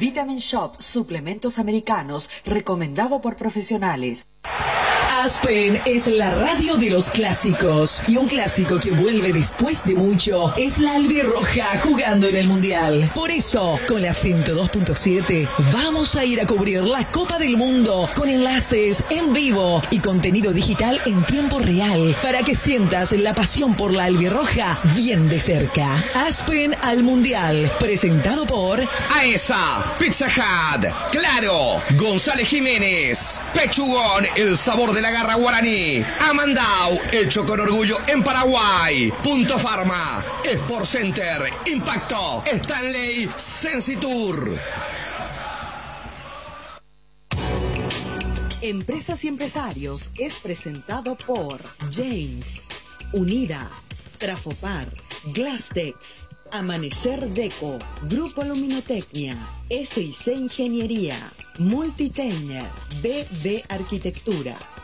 Vitamin Shop, suplementos americanos, recomendado por profesionales. Aspen es la radio de los clásicos, y un clásico que vuelve después de mucho es la albirroja jugando en el Mundial. Por eso, con la 102.7 vamos a ir a cubrir la Copa del Mundo con enlaces en vivo y contenido digital en tiempo real para que sientas la pasión por la albirroja bien de cerca. Aspen al Mundial, presentado por AESA, Pizza Hut, Claro, González Jiménez, Pechugón, el sabor de la garra guaraní, Amandau, hecho con orgullo en Paraguay, Punto Pharma, Sport Center, Impacto, Stanley, Sensitur. Empresas y Empresarios es presentado por James, Unida, Trafopar, Glastex, Amanecer Deco, Grupo Luminotecnia, SIC Ingeniería, Multitainer, BB Arquitectura.